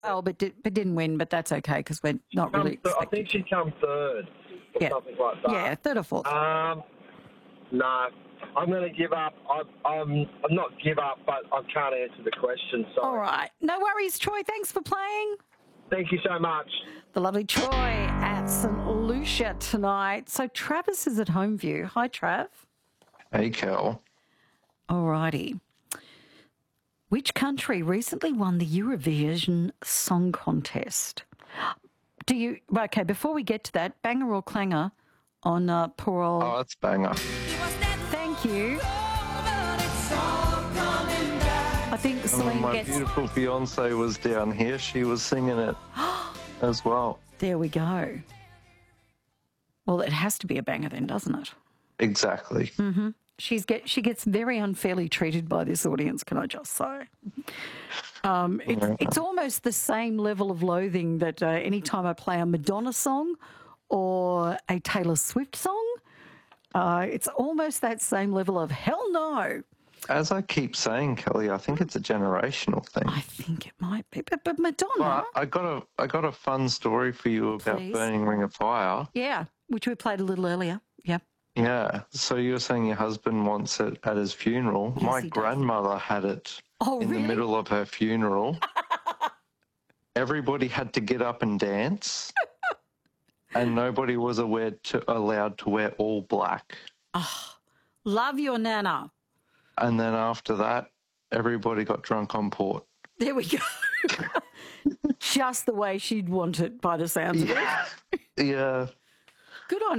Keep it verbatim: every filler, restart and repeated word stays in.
Oh, but, did, but didn't win, but that's okay because we're not really Come th- I expecting. think she come third or Yeah. something like that. Yeah, third or fourth. Um, no, I'm going to give up. I, I'm, I'm not give up, but I can't answer the question. Sorry. All right. No worries, Troy. Thanks for playing. Thank you so much. The lovely Troy at St Lucia tonight. So Travis is at Homeview. Hi, Trav. Hey, Kel. All righty. Which country recently won the Eurovision Song Contest? Do you... Okay, before we get to that, banger or clanger on uh, poor old... Oh, it's banger. Thank you. I think And when Celine my gets... beautiful fiance was down here, she was singing it as well. There we go. Well, it has to be a banger then, doesn't it? Exactly. Mm-hmm. She's get she gets very unfairly treated by this audience, can I just say? Um, it's, Yeah. it's almost the same level of loathing that uh, any time I play a Madonna song or a Taylor Swift song, uh, it's almost that same level of hell no. As I keep saying, Kelly, I think it's a generational thing. I think it might be, but, but Madonna, Well, I got a I got a fun story for you about Please. Burning Ring of Fire. yeah, which we played a little earlier. Yeah. Yeah. So you were saying your husband wants it at his funeral. Yes, My he does. grandmother had it Oh, in really? the middle of her funeral. Everybody had to get up and dance, and nobody was aware to, allowed to wear all black. Love your Nana. And then after that, everybody got drunk on port. There we go. Just the way she'd want it by the sounds of it. Yeah. Good on